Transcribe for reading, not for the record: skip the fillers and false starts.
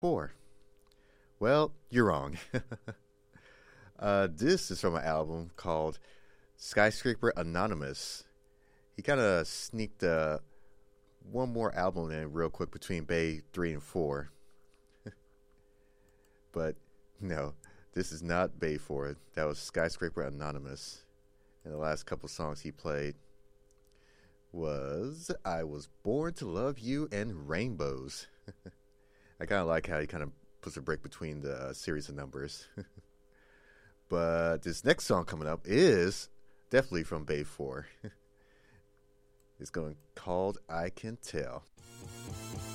Four. Well, you're wrong. This is from an album called Skyscraper Anonymous. He kind of sneaked one more album in real quick between Bay 3 and 4. But no, this is not Bay 4. That was Skyscraper Anonymous. And the last couple songs he played was I Was Born to Love You and Rainbows. I kind of like how he kind of puts a break between the series of numbers. But this next song coming up is definitely from Bay 4. It's going called I Can Tell.